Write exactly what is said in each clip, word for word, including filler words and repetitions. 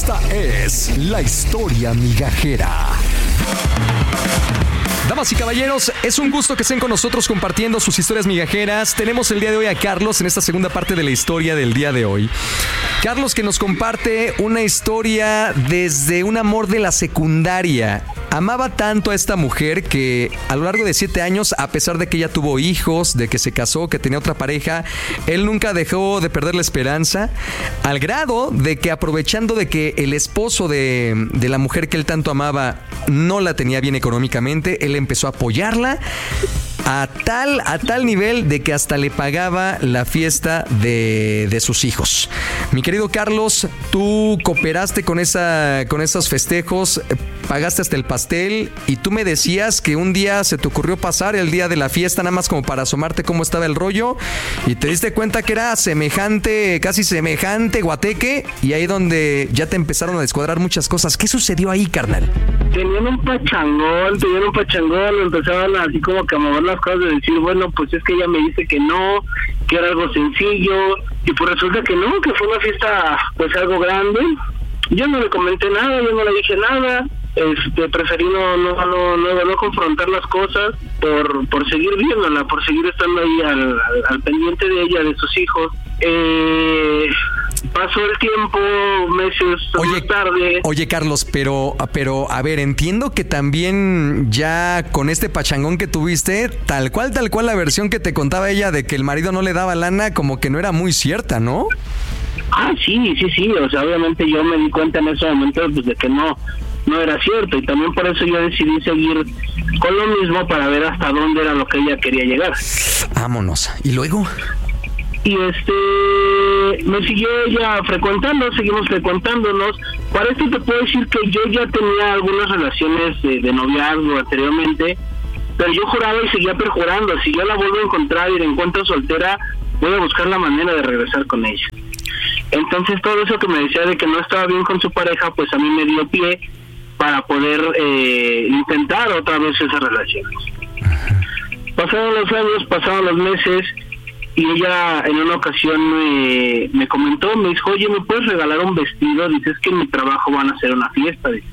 Esta es la historia migajera. Damas y caballeros, es un gusto que estén con nosotros compartiendo sus historias migajeras. Tenemos el día de hoy a Carlos en esta segunda parte de la historia del día de hoy. Carlos, que nos comparte una historia desde un amor de la secundaria. Amaba tanto a esta mujer que a lo largo de siete años, a pesar de que ella tuvo hijos, de que se casó, que tenía otra pareja, él nunca dejó de perder la esperanza, al grado de que, aprovechando de que el esposo de, de la mujer que él tanto amaba no la tenía bien económicamente, él empezó a apoyarla a tal, a tal nivel de que hasta le pagaba la fiesta de, de sus hijos. Mi querido Carlos, tú cooperaste con, esa, con esos festejos, pagaste hasta el pastel y tú me decías que un día se te ocurrió pasar el día de la fiesta nada más como para asomarte cómo estaba el rollo y te diste cuenta que era semejante, casi semejante guateque, y ahí donde ya te empezaron a descuadrar muchas cosas. ¿Qué sucedió ahí, carnal? Tenían un pachangón, tenían un pachangón, empezaban así como que a mover las cosas, de decir, bueno, pues es que ella me dice que no, que era algo sencillo, y pues resulta que no, que fue una fiesta pues algo grande. Yo no le comenté nada, yo no le dije nada, este preferí no no no no, no confrontar las cosas por por seguir viéndola, por seguir estando ahí al, al, al pendiente de ella, de sus hijos. Eh, pasó el tiempo, meses oye, más tarde. Oye, Carlos, pero, pero, a ver, entiendo que también ya con este pachangón que tuviste, tal cual, tal cual la versión que te contaba ella de que el marido no le daba lana, como que no era muy cierta, ¿no? Ah, sí, sí, sí, o sea, obviamente yo me di cuenta en ese momento pues de que no, no era cierto, y también por eso yo decidí seguir con lo mismo para ver hasta dónde era lo que ella quería llegar. Vámonos. ¿Y luego? Y este, me siguió ella frecuentando, seguimos frecuentándonos. Para esto te puedo decir que yo ya tenía algunas relaciones de, de noviazgo anteriormente, pero yo juraba y seguía perjurando, si yo la vuelvo a encontrar y la encuentro soltera, voy a buscar la manera de regresar con ella. Entonces todo eso que me decía de que no estaba bien con su pareja, pues a mí me dio pie para poder eh, intentar otra vez esas relaciones. Pasaron los años, pasaron los meses, y ella en una ocasión me, me comentó, me dijo, oye, ¿me puedes regalar un vestido? Dice, es que en mi trabajo van a hacer una fiesta. Dice.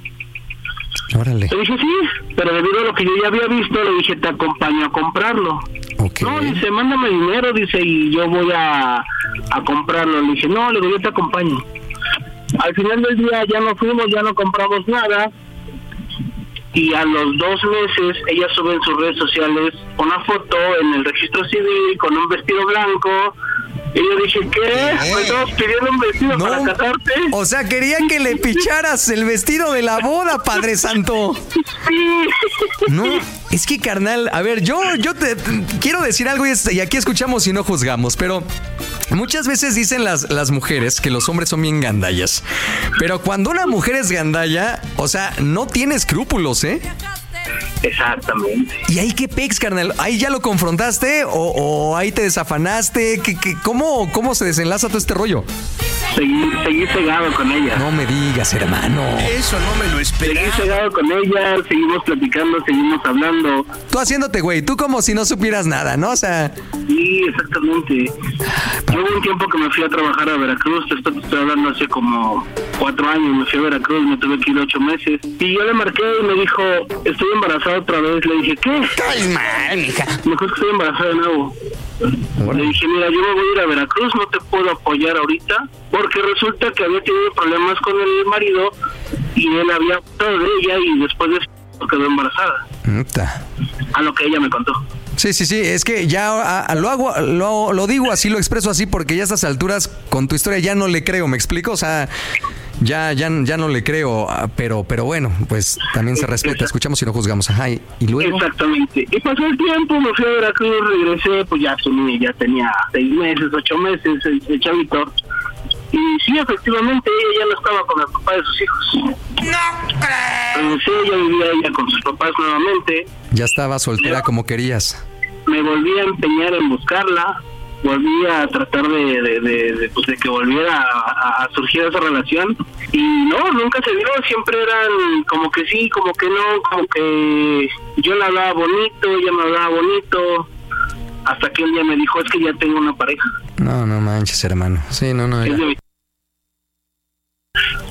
Órale. Le dije, sí, pero debido a lo que yo ya había visto, le dije, te acompaño a comprarlo. Okay. No, dice, mándame dinero, dice, y yo voy a, a comprarlo. Le dije, no, le digo, yo te acompaño. Al final del día ya no fuimos, ya no compramos nada. Y a los dos meses ella sube en sus redes sociales una foto en el registro civil con un vestido blanco. Y yo dije, ¿qué? ¿Me estamos pidiendo un vestido no, para casarte? O sea, querían que le picharas el vestido de la boda, Padre Santo. Sí. No, es que, carnal, a ver, yo, yo te, te quiero decir algo y, es, y aquí escuchamos y no juzgamos, pero muchas veces dicen las, las mujeres que los hombres son bien gandallas. Pero cuando una mujer es gandalla, o sea, no tiene escrúpulos, ¿eh? Exactamente. ¿Y ahí qué pex, carnal? ¿Ahí ya lo confrontaste o, o ahí te desafanaste? ¿Qué, qué, cómo, ¿Cómo se desenlaza todo este rollo? Seguí, seguí pegado con ella. No me digas, hermano. Eso no me lo esperaba. Seguí pegado con ella, seguimos platicando, seguimos hablando. Tú haciéndote, güey, tú como si no supieras nada, ¿no? O sea... Sí, exactamente. Hubo un tiempo que me fui a trabajar a Veracruz, esto te estoy hablando hace como cuatro años, me fui a Veracruz, me tuve que ir ocho meses. Y yo le marqué y me dijo, estoy embarazada otra vez. Le dije, ¿qué? Calma, mija. Me dijo que estoy embarazada de nuevo. Bueno. Le dije, mira, yo me voy a ir a Veracruz, no te puedo apoyar ahorita, porque resulta que había tenido problemas con el marido y él había hablado de ella y después de eso quedó embarazada. Neta. A lo que ella me contó. Sí, sí, sí, es que ya a, a, lo hago, lo, lo digo así, lo expreso así, porque ya a estas alturas con tu historia ya no le creo, ¿me explico? O sea, ya, ya, ya no le creo, pero, pero bueno, pues también se respeta, escuchamos y no juzgamos. Ajá, y, y luego. Exactamente. Y pasó el tiempo, me fui a Veracruz, regresé, pues ya asumí, ya tenía seis meses, ocho meses, el, el chavito. Y sí, efectivamente, ella ya no estaba con el papá de sus hijos. ¡No creo! Sí, ella vivía ella con sus papás nuevamente. Ya estaba soltera me, como querías. Me volví a empeñar en buscarla, volví a tratar de, de, de, de, pues de que volviera a, a surgir esa relación. Y no, nunca se dio, siempre eran como que sí, como que no, como que yo la hablaba bonito, ella me hablaba bonito. Hasta que un día me dijo, es que ya tengo una pareja. No, no manches, hermano. Sí, no, no. Era. Creo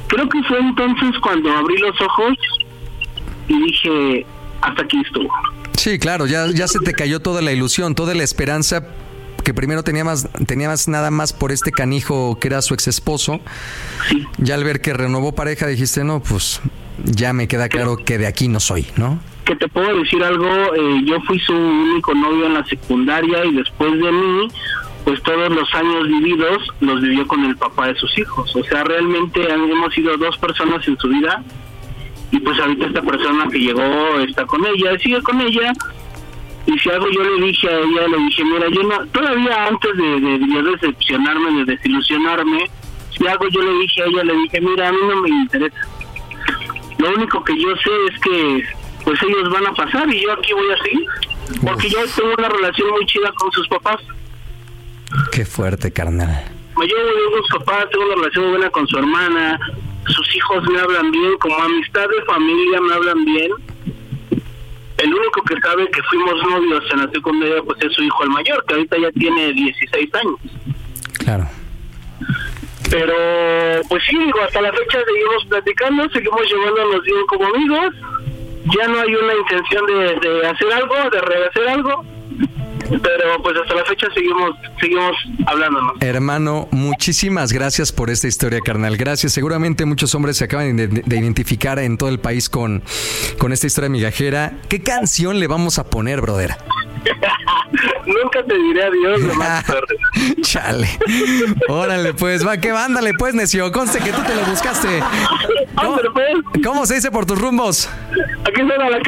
fue entonces cuando abrí los ojos y dije, hasta aquí estuvo. Sí, claro, ya, ya se te cayó toda la ilusión, toda la esperanza que primero tenías, tenías nada más por este canijo que era su ex esposo. Sí. Ya al ver que renovó pareja dijiste, no, pues ya me queda claro que de aquí no soy, ¿no? Que te puedo decir algo, eh, yo fui su único novio en la secundaria y después de mí, pues todos los años vividos los vivió con el papá de sus hijos. O sea, realmente han- hemos sido dos personas en su vida y pues ahorita esta persona que llegó está con ella, sigue con ella. Y si algo yo le dije a ella, le dije, mira, yo no, todavía antes de, de, de decepcionarme, de desilusionarme, si algo yo le dije a ella, le dije, mira, a mí no me interesa. Lo único que yo sé es que pues ellos van a pasar y yo aquí voy a seguir. Porque yo tengo una relación muy chida con sus papás. Qué fuerte, carnal. Me llevo bien con sus papás, tengo una relación muy buena con su hermana, sus hijos me hablan bien, como amistad de familia me hablan bien. El único que sabe que fuimos novios en la secundaria pues es su hijo el mayor, que ahorita ya tiene dieciséis años. Claro. Pero pues sí, digo, hasta la fecha seguimos platicando, seguimos llevándonos bien como amigos. Ya no hay una intención de, de hacer algo, de rehacer algo, pero pues hasta la fecha seguimos seguimos hablándonos. Hermano, muchísimas gracias por esta historia, carnal. Gracias. Seguramente muchos hombres se acaban de, de identificar en todo el país con, con esta historia migajera. ¿Qué canción le vamos a poner, brother? Nunca te diré adiós, lo más tarde. Chale. Órale, pues, va, que ándale, pues, necio. Conste que tú te lo buscaste. ¿Cómo, Ándale, pues. ¿Cómo se dice por tus rumbos? Aquí suena la